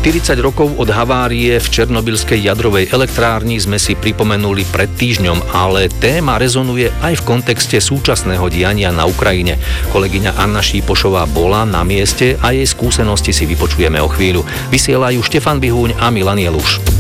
40 rokov od havárie v černobylskej jadrovej elektrárni sme si pripomenuli pred týždňom, ale téma rezonuje aj v kontexte súčasného diania na Ukrajine. Kolegyňa Anna Šípošová bola na mieste a jej skúsenosti si vypočujeme o chvíľu. Vysielajú Štefan Bihúň a Milan Jeluš.